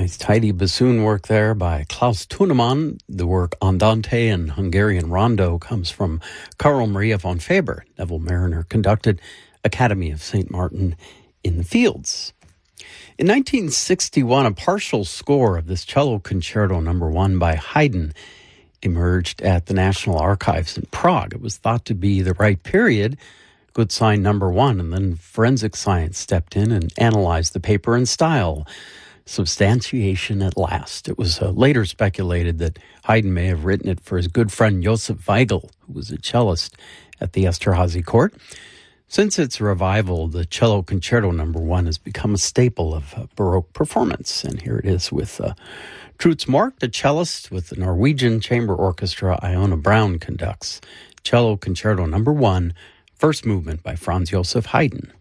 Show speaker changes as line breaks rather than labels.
Nice tidy bassoon work there by Klaus Thunemann. The work Andante and Hungarian Rondo comes from Carl Maria von Faber. Neville Mariner conducted Academy of St. Martin in the Fields. In 1961, a partial score of this cello concerto number 1 by Haydn emerged at the National Archives in Prague. It was thought to be the right period, good sign number 1, and then forensic science stepped in and analyzed the paper and style. Substantiation at last. It was later speculated that Haydn may have written it for his good friend Josef Weigl, who was a cellist at the Esterházy court. Since its revival, the cello concerto number 1 has become a staple of Baroque performance. And here it is with Truls Mork, the cellist, with the Norwegian Chamber Orchestra. Iona Brown conducts cello concerto number 1, first movement by Franz Joseph Haydn.